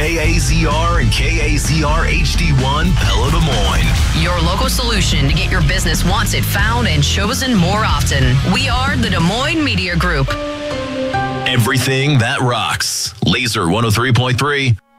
KAZR and KAZR HD1 Pello Des Moines. Your local solution to get your business wanted, found, and chosen more often. We are the Des Moines Media Group. Everything that rocks. Laser 103.3.